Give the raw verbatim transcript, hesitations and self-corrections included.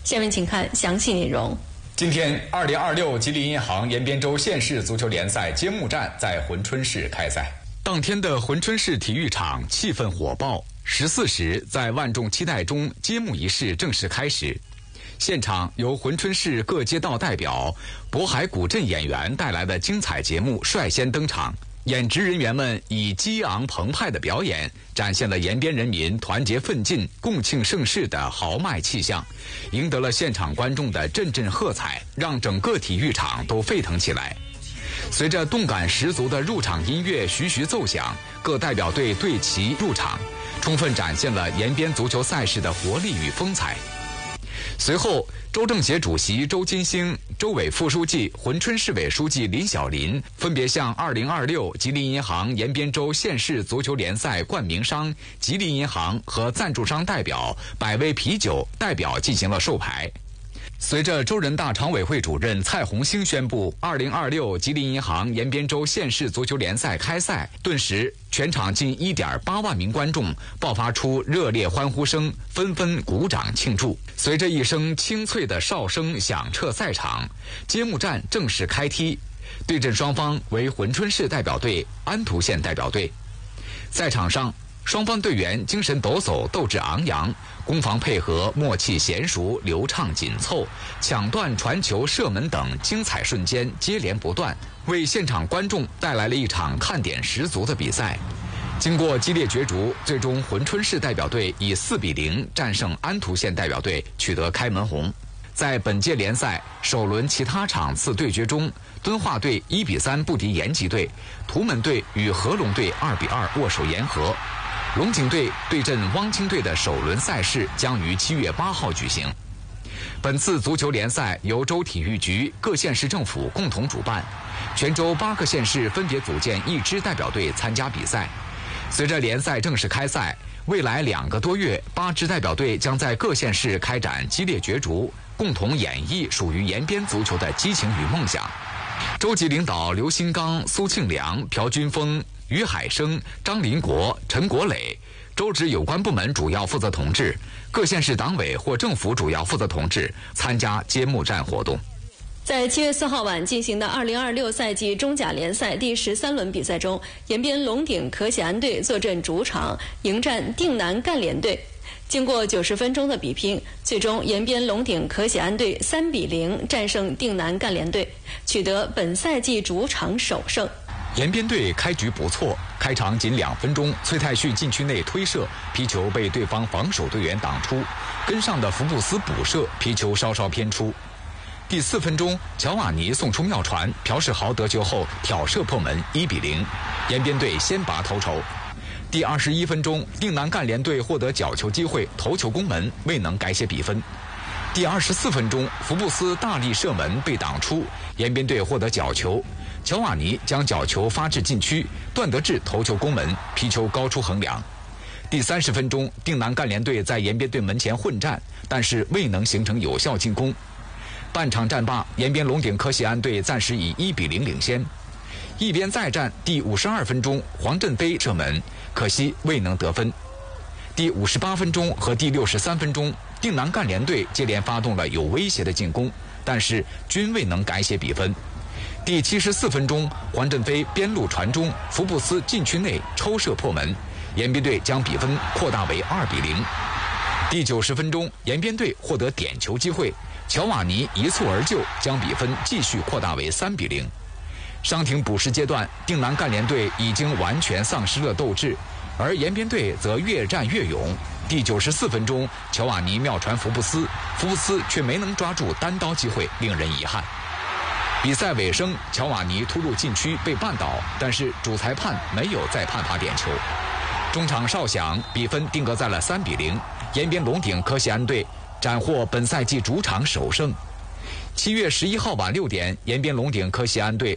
下面请看详细内容。 今天，二零二六吉林银行延边州县市足球联赛揭幕战在珲春市开赛。当天的珲春市体育场气氛火爆，十四时在万众期待中，揭幕仪式正式开始。现场由珲春市各街道代表、渤海古镇演员带来的精彩节目率先登场。演职人员们以激昂澎湃的表演，展现了延边人民团结奋进、共庆盛世的豪迈气象，赢得了现场观众的阵阵喝彩，让整个体育场都沸腾起来。随着动感十足的入场音乐徐徐奏响，各代表队队旗入场，充分展现了延边足球赛事的活力与风采。随后，州政协主席周金星、州委副书记、珲春市委书记林小林分别向二零二六吉林银行延边州县市足球联赛冠名商吉林银行和赞助商代表百威啤酒代表进行了授牌。随着州人大常委会主任蔡红星宣布二零二六吉林银行延边州县市足球联赛开赛，顿时全场近 一点八万名观众爆发出热烈欢呼声，纷纷鼓掌庆祝。随着一声清脆的哨声响彻赛场，揭幕战正式开踢。对阵双方为珲春市代表队、安图县代表队。赛场上，双方队员精神抖擞，斗志昂扬，攻防配合默契娴熟，流畅紧凑，抢断、传球、射门等精彩瞬间接连不断，为现场观众带来了一场看点十足的比赛。经过激烈角逐，最终珲春市代表队以四比零战胜安图县代表队，取得开门红。在本届联赛首轮其他场次对决中，敦化队一比三不敌延吉队，图门队与合龙队二比二握手言和。龙井队对阵汪清队的首轮赛事将于七月八号举行。本次足球联赛由州体育局、各县市政府共同主办，全州八个县市分别组建一支代表队参加比赛。随着联赛正式开赛，未来两个多月，八支代表队将在各县市开展激烈角逐，共同演绎属于延边足球的激情与梦想。州级领导刘新刚、苏庆良、朴军峰、于海生、张林国、陈国磊，州直有关部门主要负责同志，各县市党委或政府主要负责同志参加揭幕战活动。 在七月四号晚进行的二零二六赛季中甲联赛第十三轮比赛中，延边龙鼎可喜安队坐镇主场迎战定南赣联队。经过九十分钟的比拼，最终延边龙鼎可喜安队三比零战胜定南赣联队，取得本赛季主场首胜。 延边队开局不错，开场仅两分钟，崔泰旭禁区内推射，皮球被对方防守队员挡出，跟上的福布斯补射，皮球稍稍偏出。第四分钟，乔瓦尼送出妙传，朴世豪得球后挑射破门，一比零，延边队先拔头筹。第二十一分钟，定南赣联队获得角球机会，头球攻门，未能改写比分。第二十四分钟，福布斯大力射门被挡出，延边队获得角球，乔瓦尼将角球发至禁区，段德志头球攻门，皮球高出横梁。第三十分钟，定南赣联队在延边队门前混战，但是未能形成有效进攻。半场战罢，延边龙鼎科喜安队暂时以一比零领先。一边再战，第五十二分钟，黄振飞射门，可惜未能得分。第五十八分钟和第六十三分钟，定南赣联队接连发动了有威胁的进攻，但是均未能改写比分。第七十四分钟，黄振飞边路传中，福布斯禁区内抽射破门，延边队将比分扩大为二比零。第九十分钟，延边队获得点球机会，乔瓦尼一蹴而就，将比分继续扩大为三比零。伤停补时阶段，定南赣联队已经完全丧失了斗志，而延边队则越战越勇。第九十四分钟，乔瓦尼妙传福布斯，福布斯却没能抓住单刀机会，令人遗憾。比赛尾声，乔瓦尼突入禁区被绊倒，但是主裁判没有再判罚点球。中场哨响，比分定格在了三比零，延边龙鼎科喜安队斩获本赛季主场首胜。七月十一号晚六点，延边龙鼎科喜安队